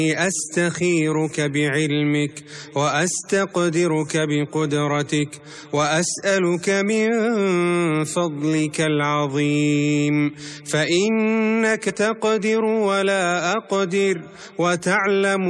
أستخيرك بعلمك وأستقدرك بقدرتك وأسألك من فضلك العظيم، فإنك تقدر ولا أقدر وتعلم